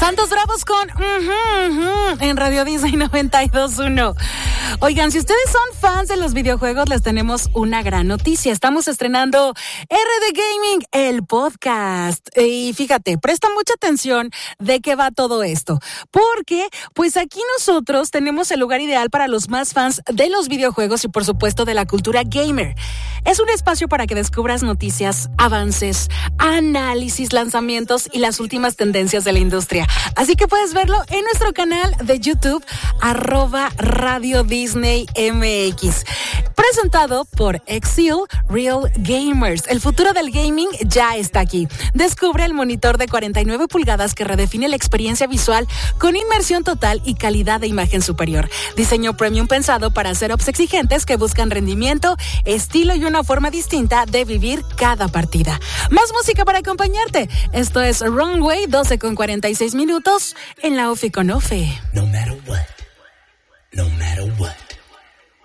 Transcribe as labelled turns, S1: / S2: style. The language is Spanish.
S1: Santos Bravos con en Radio Disney 92.1. Oigan, si ustedes son fans de los videojuegos, les tenemos una gran noticia. Estamos estrenando RD Gaming, el podcast. Y fíjate, presta mucha atención de qué va todo esto. Porque, pues aquí nosotros tenemos el lugar ideal para los más fans de los videojuegos y, por supuesto, de la cultura gamer. Es un espacio para que descubras noticias, avances, análisis, lanzamientos y las últimas tendencias de la industria. Así que puedes verlo en nuestro canal de YouTube, @Radio Disney MX. Presentado por Exil Real Gamers. El futuro del gaming ya está aquí. Descubre el monitor de 49 pulgadas que redefine la experiencia visual con inmersión total y calidad de imagen superior. Diseño premium pensado para setups exigentes que buscan rendimiento, estilo y una forma distinta de vivir cada partida. Más música para acompañarte. Esto es Runway, 12:46 en la OFI con OFE.
S2: No matter what.